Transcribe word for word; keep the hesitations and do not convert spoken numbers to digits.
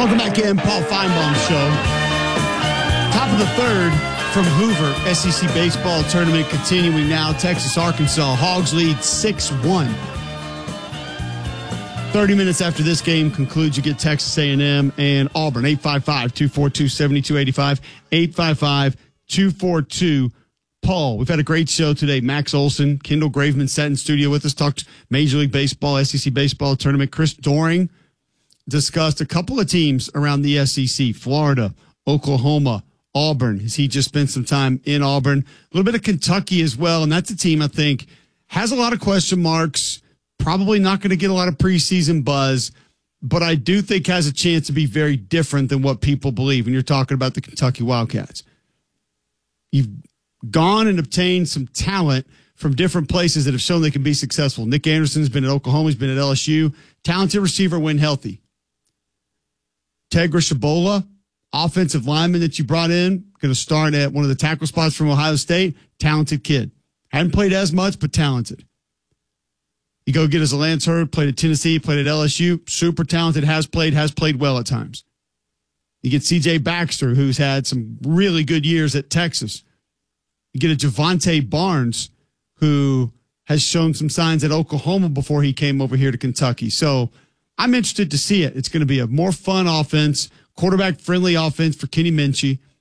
Welcome back in, Paul Feinbaum Show. Top of the third from Hoover. S E C baseball tournament continuing now. Texas, Arkansas. Hogs lead six one. thirty minutes after this game concludes, you get Texas A and M and Auburn. eight five five, two four two, seven two eight five. eight five five, two four two, Paul. We've had a great show today. Max Olson, Kendall Graveman sat in studio with us, talked Major League Baseball, S E C baseball tournament. Chris Doering discussed a couple of teams around the S E C, Florida, Oklahoma, Auburn. Has he just spent some time in Auburn? A little bit of Kentucky as well, and that's a team I think has a lot of question marks, probably not going to get a lot of preseason buzz, but I do think has a chance to be very different than what people believe when you're talking about the Kentucky Wildcats. You've gone and obtained some talent from different places that have shown they can be successful. Nick Anderson's been at Oklahoma. He's been at L S U. Talented receiver when healthy. Tegra Shabola, offensive lineman that you brought in, going to start at one of the tackle spots from Ohio State. Talented kid. Hadn't played as much, but talented. You go get us a Lance Hurd, played at Tennessee, played at L S U. Super talented, has played, has played well at times. You get C J Baxter, who's had some really good years at Texas. You get a Javante Barnes, who has shown some signs at Oklahoma before he came over here to Kentucky. So I'm interested to see it. It's going to be a more fun offense, quarterback-friendly offense for Kenny Minchey.